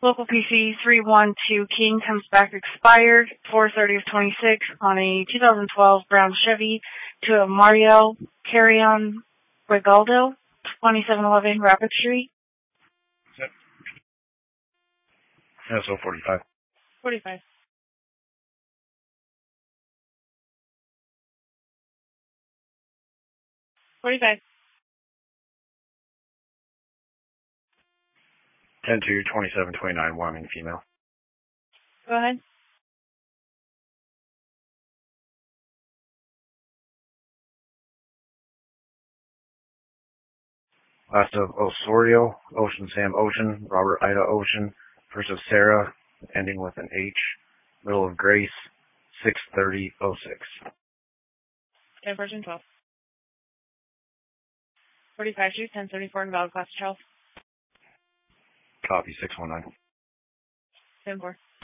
Local PC 312 King comes back expired 4/30 of 26 on a 2012 brown Chevy to a Mario Carrion Regaldo, 2711 Rapid Street. Yep. So 45. 45. 45. 10-2729, Wyoming female. Go ahead. Last of Osorio, Ocean Sam Ocean, Robert Ida Ocean, first of Sarah, ending with an H, middle of Grace, 6/30/06. 10 version 12. 45 Street, 1034 in Valid Class 12. Copy 619. 10-4.